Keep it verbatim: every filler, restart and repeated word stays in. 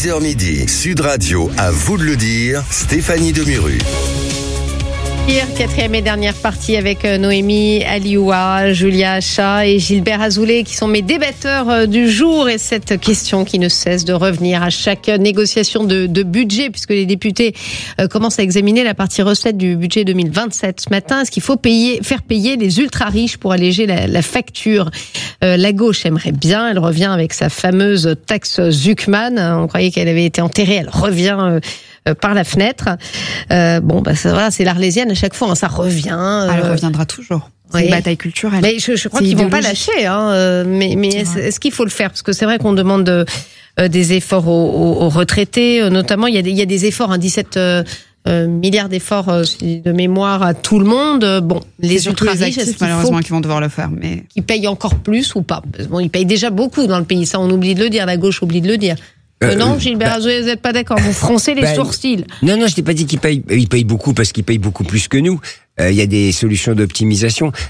dix heures midi, Sud Radio, à vous de le dire, Stéphanie Demuru. Quatrième et dernière partie avec Noémie Alioua, Julia Achat et Gilbert Azoulay qui sont mes débatteurs du jour. Et cette question qui ne cesse de revenir à chaque négociation de, de budget, puisque les députés commencent à examiner la partie recette du budget deux mille vingt-sept ce matin. Est-ce qu'il faut payer, faire payer les ultra-riches pour alléger la, la facture ? euh, La gauche aimerait bien, elle revient avec sa fameuse taxe Zuckman. On croyait qu'elle avait été enterrée, elle revient... Euh, par la fenêtre. Euh, bon, bah, ça, voilà, c'est l'Arlésienne à chaque fois, hein, ça revient. Euh... Elle reviendra toujours. C'est oui. une bataille culturelle. Mais je, je crois c'est qu'ils vont pas lâcher. Hein, mais mais est-ce, est-ce qu'il faut le faire ? Parce que c'est vrai qu'on demande de, euh, des efforts aux, aux, aux retraités, notamment. Il y a des, il y a des efforts, hein, dix-sept euh, euh, milliards d'efforts euh, de mémoire à tout le monde. Bon, les ultra riches, est-ce qu'il malheureusement faut qui vont devoir le faire, mais ils payent encore plus ou pas ? Bon, ils payent déjà beaucoup dans le pays. Ça, on oublie de le dire. La gauche oublie de le dire. Euh, non, Gilbert Azoulay, bah, vous n'êtes pas d'accord, vous froncez les bah, sourcils. Non, non, je t'ai pas dit qu'ils payent, ils payent beaucoup parce qu'ils payent beaucoup plus que nous. Il euh, y a des solutions d'optimisation.